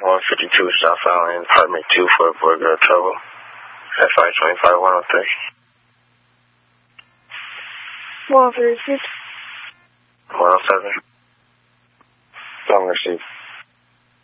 152 South Island, apartment 2 for a boy girl trouble. FI 25103. 136. 107. Long receipt.